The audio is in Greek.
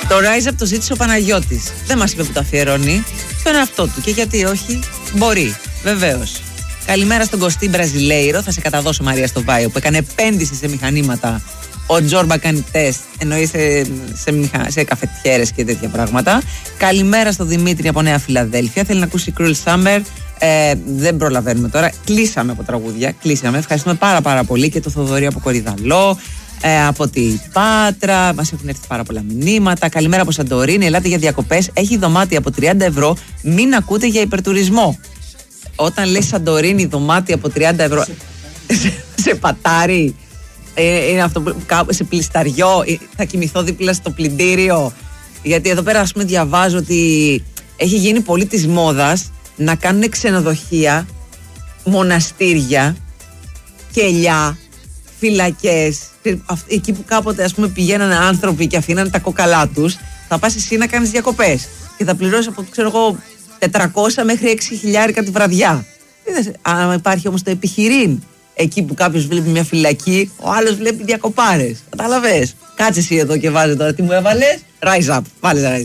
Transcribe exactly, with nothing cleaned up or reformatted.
Το Rise Up το ζήτησε ο Παναγιώτης. Δεν μας είπε που το αφιερώνει. Στον εαυτό του. Και γιατί όχι, μπορεί. Βεβαίως. Καλημέρα στον Κωστή Μπραζιλέιρο. Θα σε καταδώσω, Μαρία, στο Βάιο, που έκανε επένδυση σε μηχανήματα. Ο Τζόρμπα κάνει τεστ, εννοεί σε, σε, μηχα... σε καφετιέρες και τέτοια πράγματα. Καλημέρα στον Δημήτρη από Νέα Φιλαδέλφια. Θέλει να ακούσει Cruel Summer. Ε, δεν προλαβαίνουμε τώρα. Κλείσαμε από τραγούδια. Κλείσαμε. Ευχαριστούμε πάρα πάρα πολύ και το Θοδωρή από Κορυδαλό. Ε, από τη Πάτρα. Μας έχουν έρθει πάρα πολλά μηνύματα. Καλημέρα από Σαντορίνη. Ελάτε για διακοπές. Έχει δωμάτια από τριάντα ευρώ. Μην ακούτε για υπερτουρισμό. Όταν λες Σαντορίνη δωμάτια από τριάντα ευρώ. σε, σε πατάρι. Ε, είναι αυτό που σε πλισταριό. Θα κοιμηθώ δίπλα στο πλυντήριο. Γιατί εδώ πέρα, ας πούμε, διαβάζω ότι έχει γίνει πολύ της μόδας να κάνουν ξενοδοχεία, μοναστήρια, κελιά, φυλακές. Εκεί που κάποτε, ας πούμε, πηγαίνανε άνθρωποι και αφήνανε τα κόκαλά τους, θα πας εσύ να κάνεις διακοπές και θα πληρώσεις από, ξέρω εγώ, τετρακόσια μέχρι έξι χιλιάρικα τη βραδιά. Αν υπάρχει όμως το επιχειρήν, εκεί που κάποιος βλέπει μια φυλακή, ο άλλος βλέπει διακοπάρες. Κατάλαβες. Κάτσε εσύ εδώ και βάζε τώρα τι μου έβαλες. Rise Up. Βάλε Rise Up.